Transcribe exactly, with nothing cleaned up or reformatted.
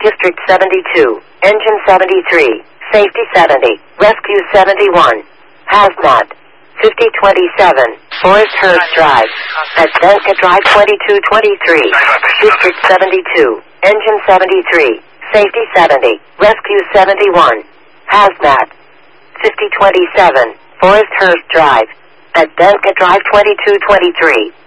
District seventy-two, Engine seventy-three, Safety seventy, Rescue seventy-one, Hazmat, fifty twenty-seven, Forest Hurst Drive, at Benka Drive twenty-two twenty-three, District seventy-two, Engine seventy-three, Safety seventy, Rescue seventy-one, Hazmat, fifty twenty-seven, Forest Hurst Drive, at Benka Drive twenty-two twenty-three.